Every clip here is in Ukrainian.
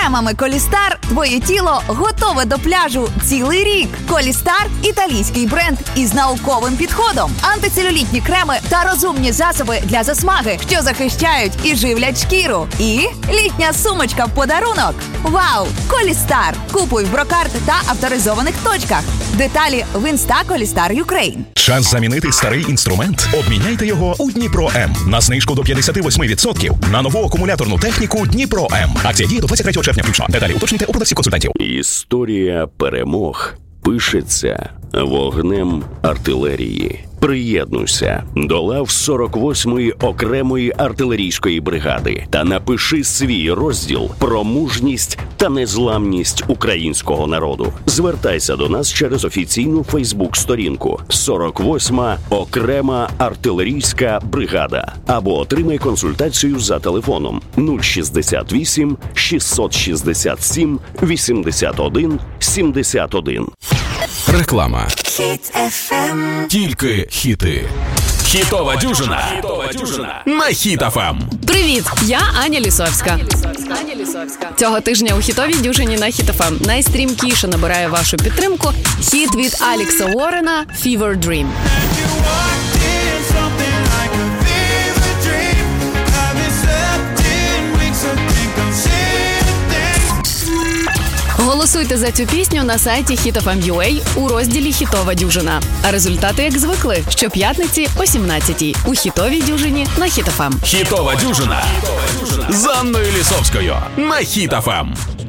кремами Колістар твоє тіло готове до пляжу цілий рік. Колістар – італійський бренд із науковим підходом. Антицелюлітні креми та розумні засоби для засмаги, що захищають і живлять шкіру. І літня сумочка в подарунок. Вау! Колістар! Купуй в Брокарт та авторизованих точках. Деталі в Інста Колістар Юкрейн. Час замінити старий інструмент? Обміняйте його у Дніпро М. На знижку до 58% на нову акумуляторну техніку Дніпро М. Акція діє до 23 червня включно. Деталі уточнюйте у продавців консультантів. Історія перемог пишеться вогнем артилерії. Приєднуйся до лав 48-ї окремої артилерійської бригади та напиши свій розділ про мужність та незламність українського народу. Звертайся до нас через офіційну Фейсбук-сторінку 48-ма окрема артилерійська бригада або отримай консультацію за телефоном 068 667 81 71. Реклама. Хіт FM. Тільки хіти. Хітова дюжина. На Хіт FM. Привіт, я Аня Лісовська. Цього тижня у хітовій дюжині на Хіт FM найстрімкіше набирає вашу підтримку хіт від Алекса Уоррена «Fever Dream». Голосуйте за цю пісню на сайті HitFM.ua у розділі «Хітова дюжина». А результати, як звикли, щоп'ятниці о 17-й у хітовій дюжині на Хіт FM. Хітова дюжина з Анною Лісовською на Хіт FM.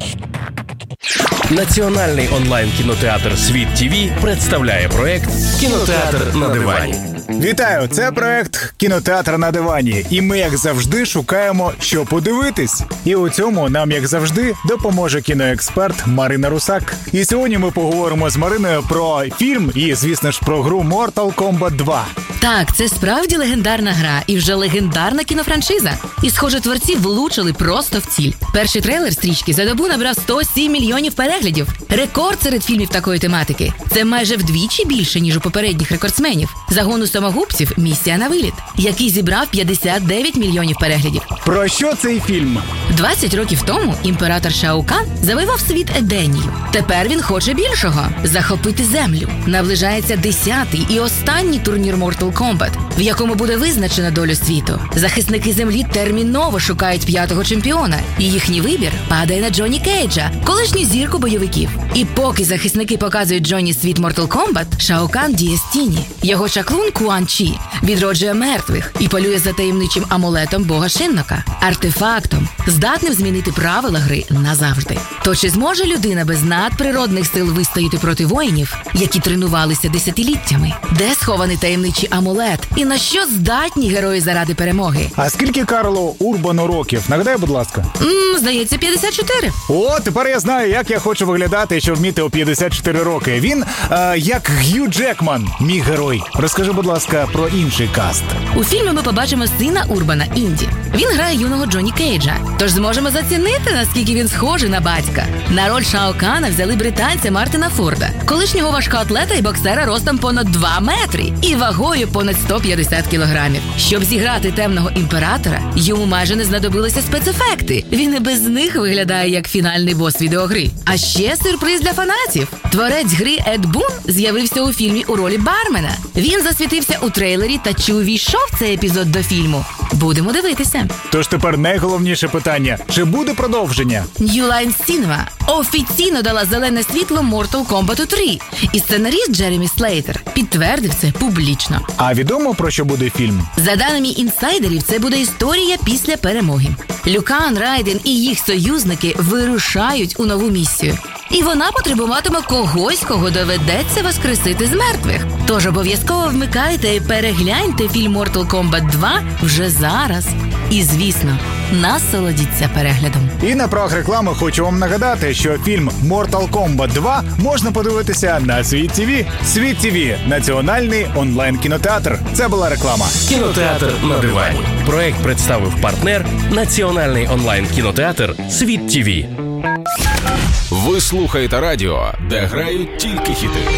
Національний онлайн-кінотеатр «Світ ТВ» представляє проект «Кінотеатр на дивані». Вітаю! Це проект «Кінотеатр на дивані». І ми, як завжди, шукаємо, що подивитись. І у цьому нам, як завжди, допоможе кіноексперт Марина Русак. І сьогодні ми поговоримо з Мариною про фільм і, звісно ж, про гру Mortal Kombat 2. Так, це справді легендарна гра і вже легендарна кінофраншиза. І, схоже, творці влучили просто в ціль. Перший трейлер стрічки за добу набрав 107 мільйонів переглядів. Рекорд серед фільмів такої тематики. Це майже вдвічі більше, ніж у попередніх рекордсменів. Загону самогубців «Місія на виліт», який зібрав 59 мільйонів переглядів. Про що цей фільм? 20 років тому імператор Шао Кан завоював світ Еденію. Тепер він хоче більшого – захопити землю. Наближається 10-й і останній турнір Mortal Kombat, в якому буде визначена доля світу. Захисники землі терміново шукають 5-го чемпіона, і їхній вибір падає на Джонні Кейджа, колишню зірку бойовиків. І поки захисники показують Джонні світ Mortal Kombat, Шао Кан діє з тіні. Його чаклун Куан Чі відроджує мертвих і полює за таємничим амулетом бога Шиннока, артефактом, здатним змінити правила гри назавжди. То чи зможе людина без надприродних сил вистояти проти воїнів, які тренувалися десятиліттями? Де схований таємничий амулет? І на що здатні герої заради перемоги? А скільки Карлу Урбану років? Нагадай, будь ласка. Здається, 54. О, тепер я знаю, як я хочу виглядати, щоб вміти у 54 роки. Він, як Г'ю Джекман, мій герой. Розкажи, будь ласка, про інший каст. У фільмі ми побачимо сина Урбана, Інді. Він грає юного Джонні Кейджа. Тож зможемо зацінити, наскільки він схожий на батька. На роль Шао Кана взяли британця Мартина Форда, колишнього важкоатлета і боксера ростом понад 2 метри і вагою понад 150 кілограмів. Щоб зіграти темного імператора, йому майже не знадобилися спецефекти. Він і без них виглядає як фінальний бос відеогри. А ще сюрприз для фанатів. Творець гри Ед Бун з'явився у фільмі у ролі бармена. Він засвітився у трейлері та чи увійшов цей епізод до фільму? Будемо дивитися. Тож тепер найголовніше питання. Чи буде продовження? New Line Cinema офіційно дала зелене світло Mortal Kombat 3. І сценаріст Джеремі Слейтер підтвердив це публічно. А відомо, про що буде фільм? За даними інсайдерів, це буде історія після перемоги. Лю Кан, Райден і їх союзники вирушають у нову місію. І вона потребуватиме когось, кого доведеться воскресити з мертвих. Тож обов'язково вмикайте і перегляньте фільм Mortal Kombat 2 вже зараз. І, звісно, насолодіться переглядом. І на правах реклами хочу вам нагадати, що фільм Mortal Kombat 2 можна подивитися на Світ ТВ. Світ ТВ – національний онлайн-кінотеатр. Це була реклама. Кінотеатр на дивані. Проект представив партнер Національний онлайн-кінотеатр «Світ ТВ». Ви слухаєте радіо, де грають тільки хіти.